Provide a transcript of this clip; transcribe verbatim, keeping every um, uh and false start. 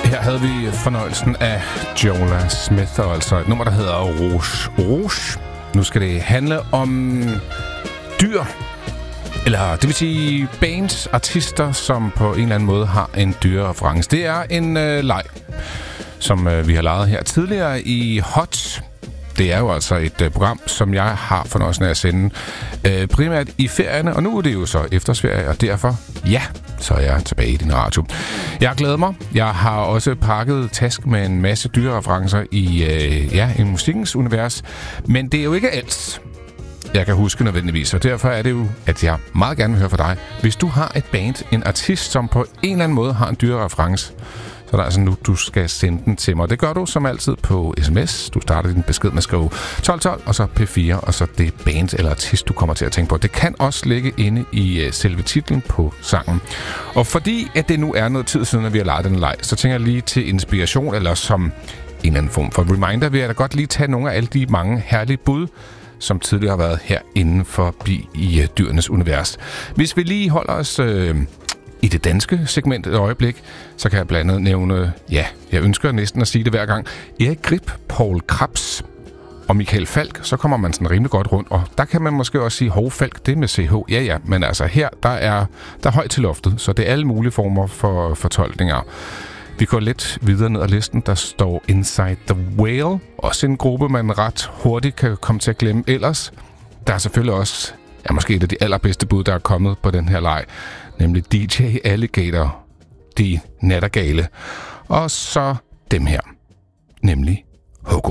Her havde vi fornøjelsen af Jola Smith, og altså et nummer, der hedder Rouge. Rouge. Nu skal det handle om dyr, eller det vil sige bands, artister, som på en eller anden måde har en dyrereference. Det er en øh, leg, som øh, vi har leget her tidligere i Hot. Det er jo altså et øh, program, som jeg har fornøjelsen af at sende øh, primært i ferierne, og nu er det jo så efterårsferie, og derfor, ja, så er jeg tilbage i din radio. Jeg glæder mig. Jeg har også pakket task med en masse dyrereferencer i, øh, ja, i musikkens univers, men det er jo ikke alt, jeg kan huske nødvendigvis, og derfor er det jo, at jeg meget gerne vil høre fra dig. Hvis du har et band, en artist, som på en eller anden måde har en dyrereference, så er det altså nu, du skal sende den til mig. Det gør du som altid på sms. Du starter din besked med at skrive tolv tolv, og så P fire, og så det band eller artist, du kommer til at tænke på. Det kan også ligge inde i uh, selve titlen på sangen. Og fordi at det nu er noget tid siden, at vi har leget den leg, så tænker jeg lige til inspiration, eller som en eller anden form for reminder, vil jeg da godt lige tage nogle af alle de mange herlige bud, som tidligere har været her inden for i uh, dyrenes univers. Hvis vi lige holder os Uh, i det danske segment et øjeblik, så kan jeg blandt andet nævne, ja, jeg ønsker næsten at sige det hver gang, Erik Grip, Paul Krebs og Michael Falk, så kommer man sådan rimelig godt rundt, og der kan man måske også sige, hov, Falk, det med C H, ja ja, men altså her, der er, der er højt til loftet, så det er alle mulige former for fortolkninger. Vi går lidt videre ned ad listen, der står Inside the Whale, også en gruppe, man ret hurtigt kan komme til at glemme ellers. Der er selvfølgelig også, ja, måske et af de allerbedste bud, der er kommet på den her leg, nemlig D J Alligator, De Nattergale. Og så dem her, nemlig Hugo.